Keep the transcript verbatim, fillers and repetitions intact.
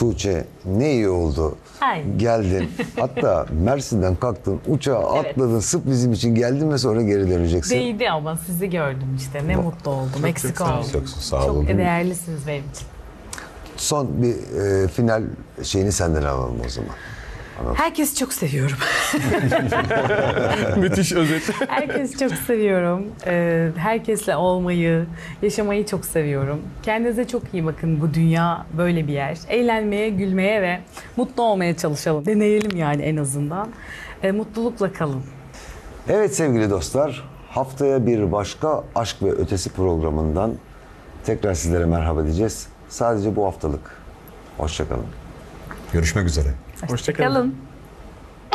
Tuğçe ne iyi oldu. Aynen. Geldin. Hatta Mersin'den kalktın, uçağa atladın, sırf bizim için geldin ve sonra geri döneceksin. Değdi ama sizi gördüm işte. Ne mutlu oldum. Eksik çok sağ olsun. Çok sağ olun. Çok değerlisiniz benim için. Son bir e, final şeyini senden alalım o zaman. Herkesi çok seviyorum. Müthiş özet. Herkesi çok seviyorum. Ee, herkesle olmayı, yaşamayı çok seviyorum. Kendinize çok iyi bakın. Bu dünya böyle bir yer. Eğlenmeye, gülmeye ve mutlu olmaya çalışalım. Deneyelim yani en azından. Ee, mutlulukla kalın. Evet sevgili dostlar, haftaya bir başka Aşk ve Ötesi programından tekrar sizlere merhaba diyeceğiz. Sadece bu haftalık. Hoşça kalın. Görüşmek üzere. Hoşça kalın. Kalın.